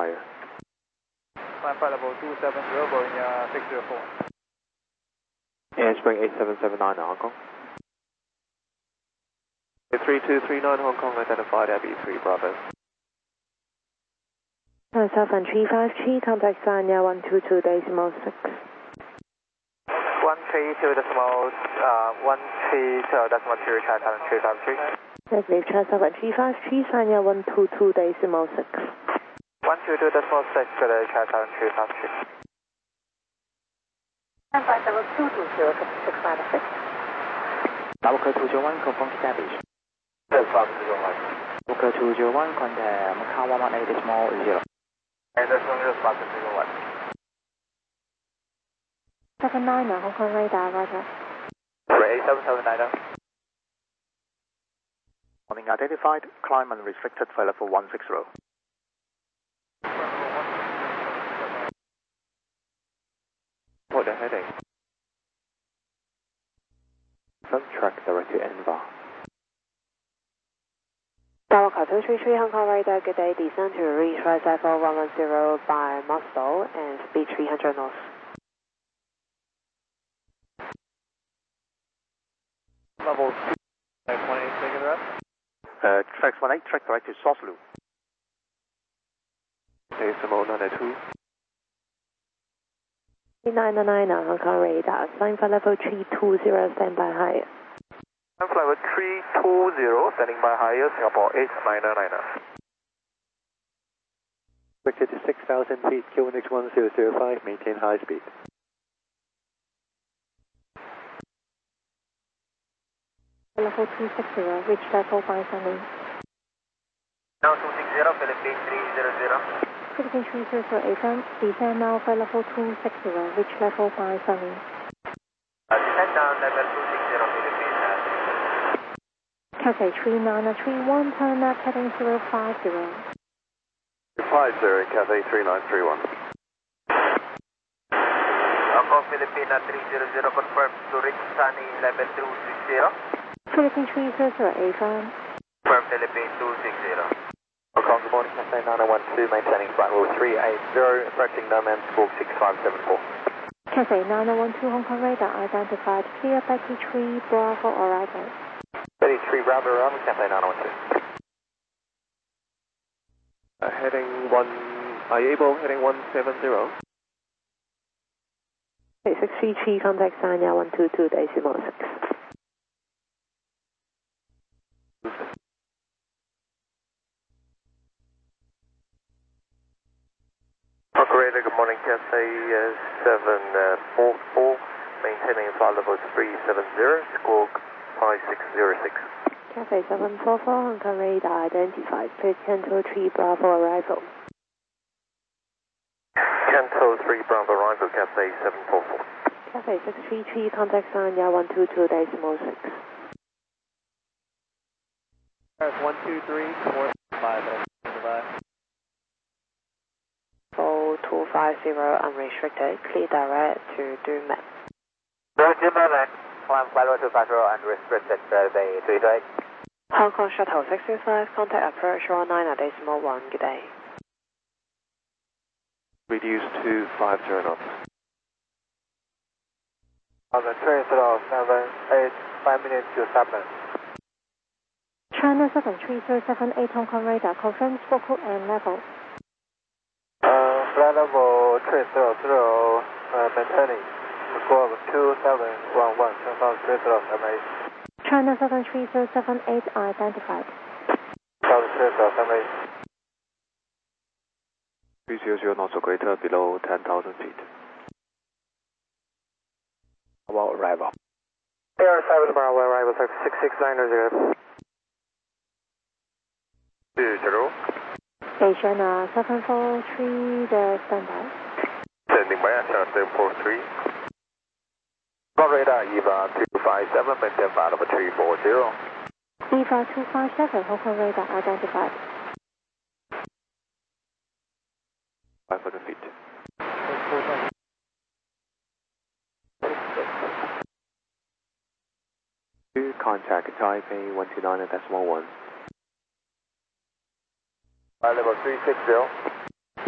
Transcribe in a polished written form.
higher. Climb flight level 270, Boeing 604. Spring 8779 Hong Kong. 3239 Hong Kong, identified Abbey 3 Bravo. 7353, contact Sanya 122.6. 132.2, try 7353. Let's leave China 7353, Sanya 122.6. 122.6, try 7353. And flight level 220.656. Bowker 201, confirm established. Bowker 201, contact Macau 118.0. And there's no news about the 01. 790, Hong Kong radar, roger. 8779. Morning identified, climb unrestricted, flight level 160. What the heading? Front track direct to Envar. Bowker 233, Hong Kong radar, good day, descend to reach right side 110 by Moscow and speed 300 knots. Level 2, 28, taking the rest. Track 18, track direct to Sosloo. ASMO 902. 999, Hong Kong radar, climb flight level 320, stand by higher. Climb flight level 320, standing by higher, Singapore 8999. Expected to 6,000 feet, QNX 1005, maintain high speed. Level 260, reach level 570. Now 260, Philippine 300. Philippine 300 FM, descend now flight level 260, reach level 570. Descend down level 260, Philippine. Cathay 3931, turn left heading 050. 50, Cathay 3931. Hong Philippine 300, confirm to reach Sunny level 260. Philippine 300 FM. Confirm Philippine 260. Hong Kong, good morning, Cathay 9012, maintaining flight level 380, approaching no man's squawk 6574. Cathay 9012, Hong Kong radar, identified, clear 33 Bravo arrival. 33 Bravo, arrival, Cathay 9012. Heading 1, are you able, heading 170? 633, contact Sanya 122.6. Operator, good morning, Cathay 744, maintaining flight level 370, squawk 5606. Cathay 744, Hong Kong radar, identified, please cancel 3 Bravo arrival. Cancel 3 Bravo arrival, Cathay 744. Cathay 633, contact Sanya 122.6. 123, 45, goodbye. 250, unrestricted, clear direct to Dumet. Roger, Merlin. Climb flight level 250, unrestricted, survey 328. Hong Kong Shuttle 625, contact approach 19.1, good day. Reduce to 50 knots. On the train, 7, 8, 5 minutes to 7. China 73078, Hong Kong radar, confirm focal and level. Flight level 300, maintaining. Squawk 2711, Hong 308. China 73078, identified. 308. 300 knots or greater, below 10,000 feet. About arrival. Air 7 Bravo, arrival 66900. 20. Station 743, the standby. Standing by at 743. Radar EVA 257, maintain flight level 340. EVA 257, Hong Kong radar, identified. 500 feet. Contact Taipei 129.1. Flight level 360.